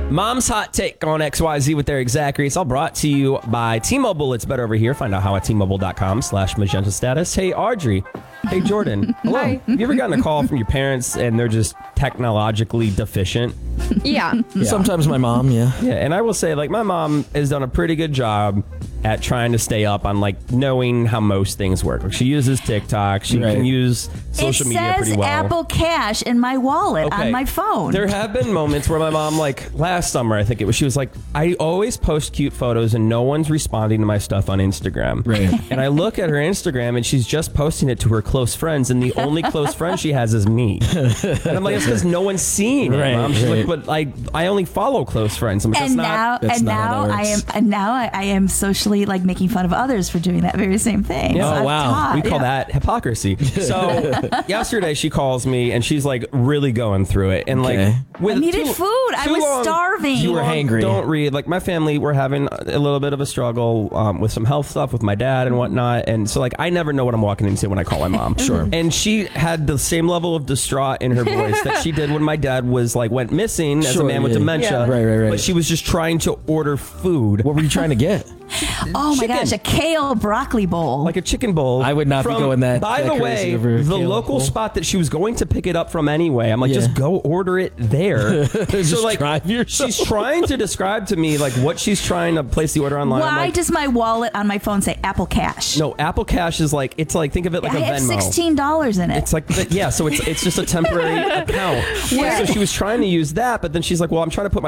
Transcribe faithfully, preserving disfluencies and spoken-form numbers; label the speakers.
Speaker 1: Mom's Hot Take on X Y Z with Eric Zachary. It's all brought to you by T-Mobile. It's better over here. Find out how at T-Mobile.com slash magenta status. Hey, Audrey. Hey, Jordan. Hello.
Speaker 2: Hi.
Speaker 1: Have you ever gotten a call from your parents and they're just technologically deficient?
Speaker 2: Yeah.
Speaker 3: Yeah. Sometimes my mom, yeah.
Speaker 1: Yeah, and I will say, like, my mom has done a pretty good job at trying to stay up on, like, knowing how most things work. Like, she uses TikTok. She
Speaker 3: Right.
Speaker 1: can use social
Speaker 4: it
Speaker 1: media
Speaker 4: says
Speaker 1: pretty well.
Speaker 4: Apple Cash in my wallet
Speaker 1: Okay.
Speaker 4: on my phone.
Speaker 1: There have been moments where my mom, like last summer, I think it was, she was like, I always post cute photos and no one's responding to my stuff on Instagram.
Speaker 3: Right.
Speaker 1: And I look at her Instagram and she's just posting it to her close friends, and the only close friend she has is me. And I'm like, it's because no one's seeing it,
Speaker 3: Right,
Speaker 1: Mom. She's
Speaker 3: right.
Speaker 1: like, but I, I only follow close friends. I'm like,
Speaker 4: and
Speaker 1: that's
Speaker 4: now,
Speaker 1: not.
Speaker 3: that's
Speaker 4: and
Speaker 3: not
Speaker 4: now
Speaker 3: how that
Speaker 4: I am,
Speaker 3: works.
Speaker 4: and now I, I am socially like making fun of others for doing that very same thing.
Speaker 1: Yeah.
Speaker 4: So
Speaker 1: Oh,
Speaker 4: I've
Speaker 3: wow.
Speaker 4: taught,
Speaker 1: We call
Speaker 4: yeah.
Speaker 1: that hypocrisy. So yesterday she calls me and she's like really going through it. And
Speaker 3: Okay.
Speaker 1: like, with
Speaker 4: I needed
Speaker 1: too-
Speaker 4: food. I
Speaker 1: too
Speaker 4: was
Speaker 1: long-
Speaker 4: starving.
Speaker 1: too
Speaker 3: You were
Speaker 1: long
Speaker 3: hangry.
Speaker 1: Don't read. Like my family, we're having a little bit of a struggle um, with some health stuff with my dad and whatnot. And so like, I never know what I'm walking into when I call my mom.
Speaker 3: Sure.
Speaker 1: And she had the same level of distraught in her voice that she did when my dad was like went missing as a
Speaker 3: Sure,
Speaker 1: man with
Speaker 3: yeah.
Speaker 1: dementia.
Speaker 2: Yeah.
Speaker 3: Right, right, right.
Speaker 1: But she was just trying to order food.
Speaker 3: What were you trying to get?
Speaker 4: Oh my
Speaker 1: Chicken.
Speaker 4: gosh, a kale broccoli bowl.
Speaker 1: Like a chicken bowl.
Speaker 3: I would not be
Speaker 1: from-
Speaker 3: going that-
Speaker 1: By
Speaker 3: that
Speaker 1: the
Speaker 3: crazy
Speaker 1: way,
Speaker 3: over a
Speaker 1: the
Speaker 3: kale
Speaker 1: local
Speaker 3: bowl.
Speaker 1: spot that she was going to pick it up from anyway. I'm like,
Speaker 3: Yeah.
Speaker 1: just go order it there.
Speaker 3: Just drive yourself.
Speaker 1: she's trying to describe to me like what she's trying to place the order online. I'm
Speaker 4: Why
Speaker 1: like,
Speaker 4: does my wallet on my phone say Apple Cash?
Speaker 1: no, Apple Cash is like it's like think of it like
Speaker 4: I
Speaker 1: a
Speaker 4: have
Speaker 1: Venmo.
Speaker 4: sixteen dollars in it.
Speaker 1: It's like the, yeah, so it's it's just a temporary account.
Speaker 2: Yeah.
Speaker 1: So she was trying to use that, but then she's like, well, I'm trying to put my